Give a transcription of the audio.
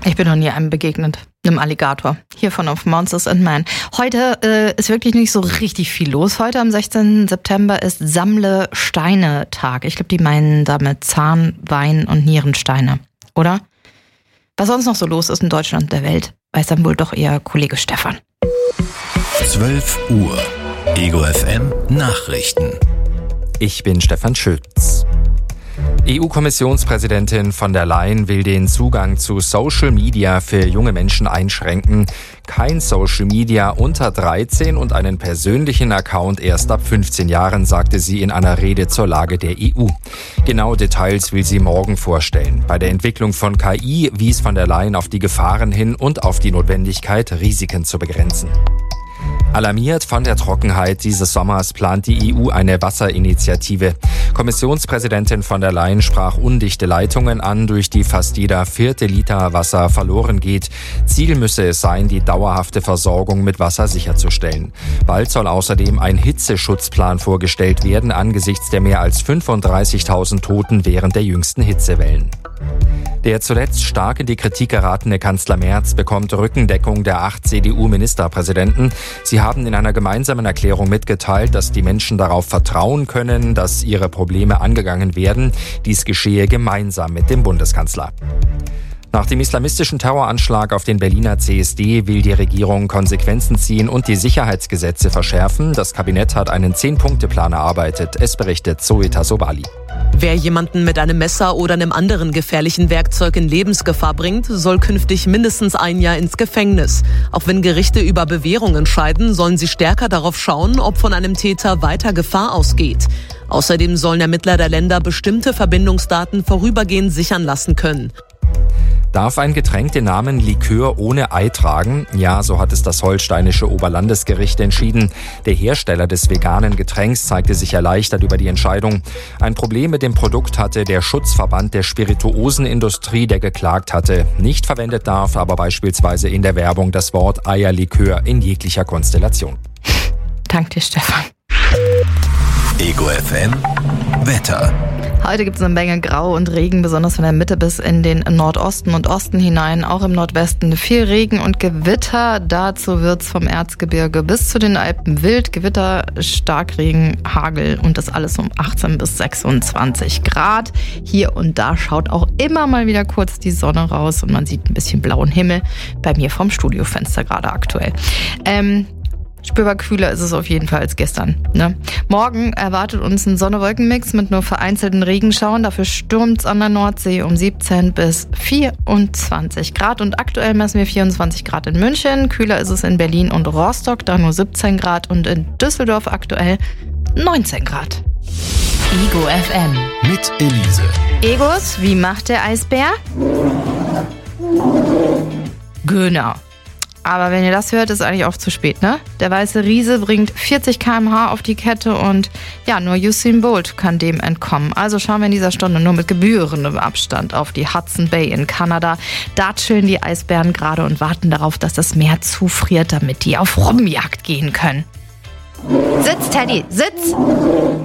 Ich bin noch nie einem begegnet, einem Alligator. Hiervon auf Monsters and Men. Heute ist wirklich nicht so richtig viel los. Heute am 16. September ist Sammle-Steine-Tag. Ich glaube, die meinen damit Zahn-, Wein- und Nierensteine, oder? Was sonst noch so los ist in Deutschland und der Welt, weiß dann wohl doch eher Kollege Stefan. 12 Uhr. Ego FM Nachrichten. Ich bin Stefan Schütz. EU-Kommissionspräsidentin von der Leyen will den Zugang zu Social Media für junge Menschen einschränken. Kein Social Media unter 13 und einen persönlichen Account erst ab 15 Jahren, sagte sie in einer Rede zur Lage der EU. Genaue Details will sie morgen vorstellen. Bei der Entwicklung von KI wies von der Leyen auf die Gefahren hin und auf die Notwendigkeit, Risiken zu begrenzen. Alarmiert von der Trockenheit dieses Sommers plant die EU eine Wasserinitiative. Kommissionspräsidentin von der Leyen sprach undichte Leitungen an, durch die fast jeder 4. Liter Wasser verloren geht. Ziel müsse es sein, die dauerhafte Versorgung mit Wasser sicherzustellen. Bald soll außerdem ein Hitzeschutzplan vorgestellt werden, angesichts der mehr als 35.000 Toten während der jüngsten Hitzewellen. Der zuletzt stark in die Kritik geratene Kanzler Merz bekommt Rückendeckung der 8 CDU-Ministerpräsidenten. Sie haben in einer gemeinsamen Erklärung mitgeteilt, dass die Menschen darauf vertrauen können, dass ihre Probleme angegangen werden. Dies geschehe gemeinsam mit dem Bundeskanzler. Nach dem islamistischen Terroranschlag auf den Berliner CSD will die Regierung Konsequenzen ziehen und die Sicherheitsgesetze verschärfen. Das Kabinett hat einen 10-Punkte-Plan erarbeitet. Es berichtet Zoe Tasobali. Wer jemanden mit einem Messer oder einem anderen gefährlichen Werkzeug in Lebensgefahr bringt, soll künftig mindestens 1 Jahr ins Gefängnis. Auch wenn Gerichte über Bewährung entscheiden, sollen sie stärker darauf schauen, ob von einem Täter weiter Gefahr ausgeht. Außerdem sollen Ermittler der Länder bestimmte Verbindungsdaten vorübergehend sichern lassen können. Darf ein Getränk den Namen Likör ohne Ei tragen? Ja, so hat es das holsteinische Oberlandesgericht entschieden. Der Hersteller des veganen Getränks zeigte sich erleichtert über die Entscheidung. Ein Problem mit dem Produkt hatte der Schutzverband der Spirituosenindustrie, der geklagt hatte. Nicht verwendet darf aber beispielsweise in der Werbung das Wort Eierlikör in jeglicher Konstellation. Dank dir, Stefan. Ego FM Wetter. Heute gibt es eine Menge Grau und Regen, besonders von der Mitte bis in den Nordosten und Osten hinein. Auch im Nordwesten viel Regen und Gewitter. Dazu wird es vom Erzgebirge bis zu den Alpen wild. Gewitter, Starkregen, Hagel und das alles um 18 bis 26 Grad. Hier und da schaut auch immer mal wieder kurz die Sonne raus und man sieht ein bisschen blauen Himmel. Bei mir vom Studiofenster gerade aktuell. Spürbar kühler ist es auf jeden Fall als gestern. Ne? Morgen erwartet uns ein Sonne-Wolken-Mix mit nur vereinzelten Regenschauern. Dafür stürmt es an der Nordsee um 17 bis 24 Grad. Und aktuell messen wir 24 Grad in München. Kühler ist es in Berlin und Rostock, da nur 17 Grad. Und in Düsseldorf aktuell 19 Grad. Ego FM mit Elise. Egos, wie macht der Eisbär? Genau. Aber wenn ihr das hört, ist eigentlich auch zu spät, ne? Der weiße Riese bringt 40 km/h auf die Kette und ja, nur Usain Bolt kann dem entkommen. Also schauen wir in dieser Stunde nur mit gebührendem Abstand auf die Hudson Bay in Kanada. Da chillen die Eisbären gerade und warten darauf, dass das Meer zufriert, damit die auf Robbenjagd gehen können. Sitz, Teddy, sitz!